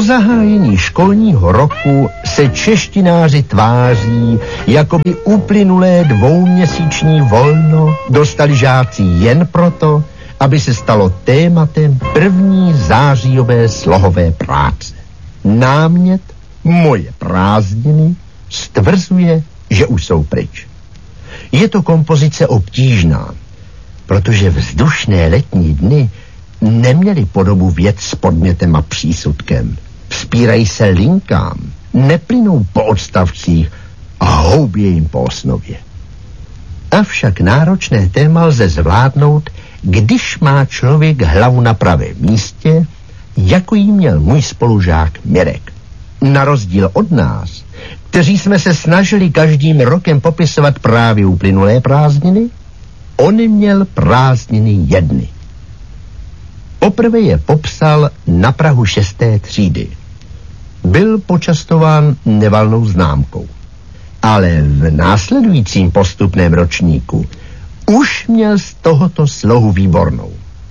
Po zahájení školního roku se češtináři tváří, jako by uplynulé dvouměsíční volno dostali žáci jen proto, aby se stalo tématem první zářijové slohové práce. Námět Moje prázdniny stvrzuje, že už jsou pryč. Je to kompozice obtížná, protože vzdušné letní dny neměly podobu věd s podmětem a přísudkem. Vzpírají se linkám, neplynou po odstavcích a houbě jim po osnově. Avšak náročné téma lze zvládnout, když má člověk hlavu na pravém místě, jako jí měl můj spolužák Mirek. Na rozdíl od nás, kteří jsme se snažili každým rokem popisovat právě uplynulé prázdniny, on měl prázdniny jedny. Poprvé je popsal na prahu 6. třídy. Byl počastován nevalnou známkou. Ale v následujícím postupném ročníku už měl z tohoto slohu výbornou.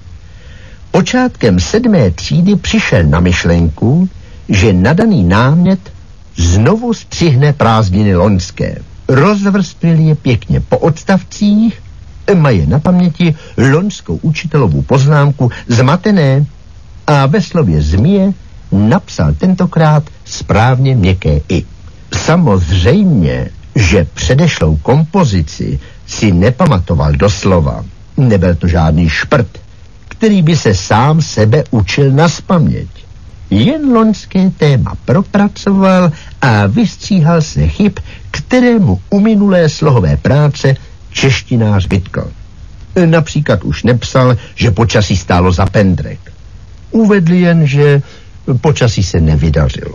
Počátkem 7. třídy přišel na myšlenku, že nadaný námět znovu střihne prázdniny loňské. Rozvrstvil je pěkně po odstavcích, mají na paměti loňskou učitelovu poznámku zmatené a ve slově zmije napsal tentokrát správně měkké i. Samozřejmě, že předešlou kompozici si nepamatoval doslova. Nebyl to žádný šprt, který by se sám sebe učil nazpaměť. Jen loňské téma propracoval a vystříhal se chyb, kterému u minulé slohové práce češtinář vytkl. Například už nepsal, že počasí stálo za pendrek. Uvedl jen, že počasí se nevydařilo.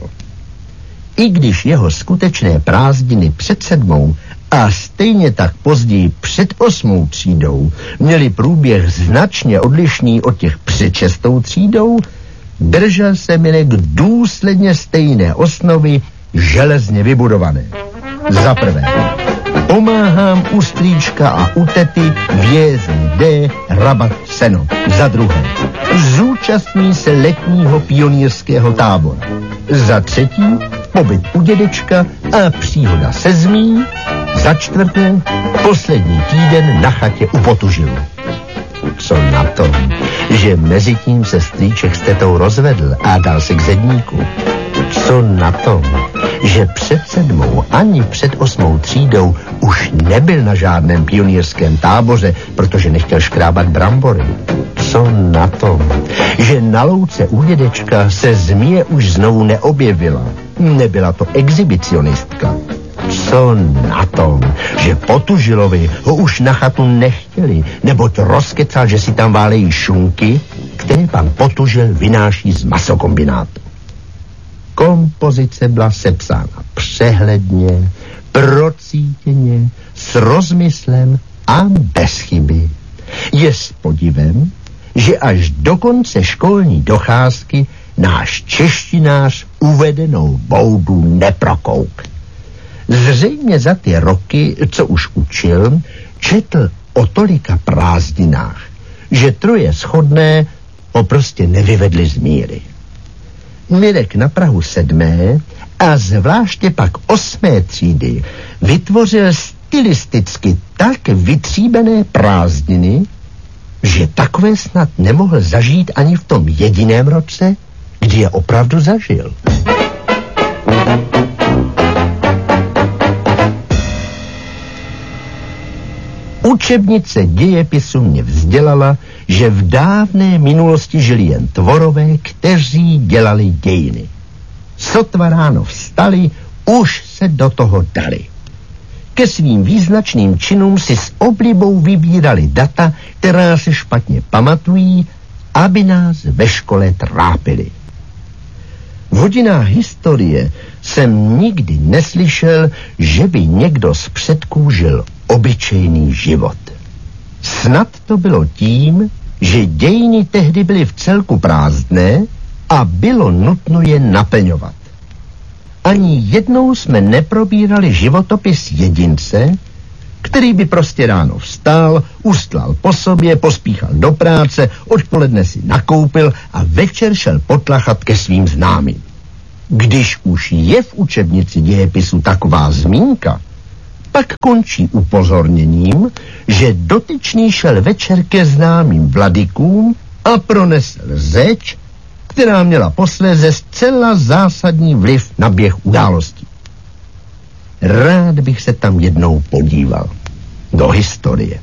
I když jeho skutečné prázdniny před 7. a stejně tak později před 8. třídou měli průběh značně odlišný od těch před 6. třídou, držel se Mirek důsledně stejné osnovy, železně vybudované. Za prvé, pomáhám u strýčka a u tety VZD rabat seno. Za druhé, zúčastní se letního pionýrského tábora. Za třetí, pobyt u dědečka a příhoda se zmí. Za čtvrté, poslední týden na chatě u Potužilu. Co na tom, že mezitím se strýček s tetou rozvedl a dal se k zedníku? Co na tom, že před 7. ani před 8. třídou už nebyl na žádném pionýrském táboře, protože nechtěl škrábat brambory? Co na tom, že na louce u dědečka se zmije už znovu neobjevila? Nebyla to exhibicionistka. Co na tom, že Potužilovi ho už na chatu nechtěli, neboť rozkecal, že si tam válejí šunky, které pan Potužil vynáší z masokombinátu. Kompozice byla sepsána přehledně, procítěně, s rozmyslem a bez chyby. Je s podivem, že až do konce školní docházky náš češtinář uvedenou boudu neprokouk. Zřejmě za ty roky, co už učil, četl o tolika prázdninách, že troje shodné ho prostě nevyvedli z míry. Mirek na prahu 7. a zvláště pak 8. třídy vytvořil stylisticky tak vytříbené prázdniny, že takové snad nemohl zažít ani v tom jediném roce, kdy je opravdu zažil. Učebnice dějepisu mě vzdělala, že v dávné minulosti žili jen tvorové, kteří dělali dějiny. Sotva ráno vstali, už se do toho dali. Ke svým význačným činům si s oblibou vybírali data, která se špatně pamatují, aby nás ve škole trápili. V hodinách historie jsem nikdy neslyšel, že by někdo z předků žil obyčejný život. Snad to bylo tím, že dějiny tehdy byly v celku prázdné a bylo nutno je naplňovat. Ani jednou jsme neprobírali životopis jedince, který by prostě ráno vstal, ustlal po sobě, pospíchal do práce, odpoledne si nakoupil a večer šel potlachat ke svým známým. Když už je v učebnici dějepisu taková zmínka, pak končí upozorněním, že dotyčný šel večer ke známým vladykům a pronesl řeč, která měla posléze zcela zásadní vliv na běh událostí. Rád bych se tam jednou podíval. Do historie.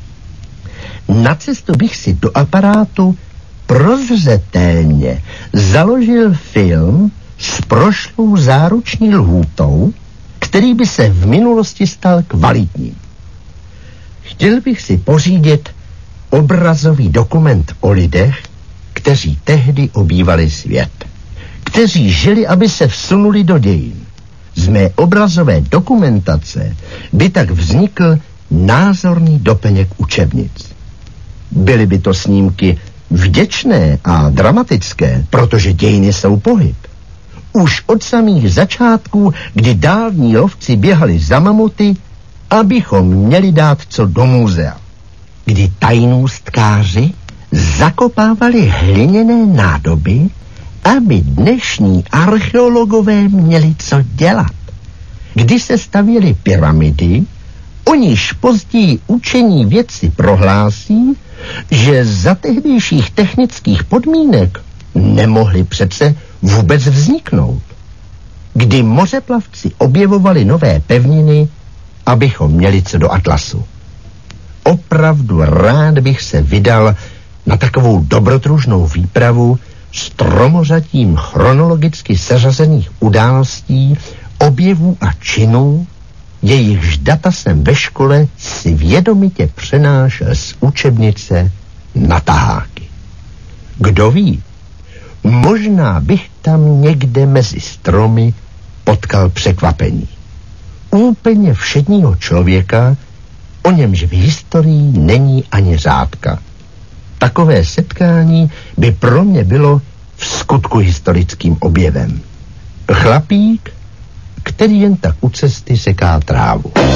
Na cestu bych si do aparátu prozřetelně založil film s prošlou záruční lhůtou, který by se v minulosti stal kvalitním. Chtěl bych si pořídit obrazový dokument o lidech, kteří tehdy obývali svět, kteří žili, aby se vsunuli do dějin. Z mé obrazové dokumentace by tak vznikl názorný doplněk učebnic. Byly by to snímky vděčné a dramatické, protože dějiny jsou pohyb. Už od samých začátků, kdy dávní lovci běhali za mamuty, abychom měli dát co do muzea. Kdy tajnůstkáři zakopávali hliněné nádoby, aby dnešní archeologové měli co dělat. Kdy se stavěly pyramidy, o níž později učení vědci prohlásí, že za tehdejších technických podmínek nemohly přece vůbec vzniknout. Kdy mořeplavci objevovali nové pevniny, abychom měli co do atlasu. Opravdu rád bych se vydal na takovou dobrodružnou výpravu s tromořadím chronologicky seřazených událostí, objevů a činů, jejichž data jsem ve škole si vědomitě přenášel z učebnice na taháky. Kdo ví, možná bych tam někde mezi stromy potkal překvapení. Úplně všedního člověka, o němž v historii není ani řádka. Takové setkání by pro mě bylo v skutku historickým objevem. Chlapík, který jen tak u cesty seká trávu.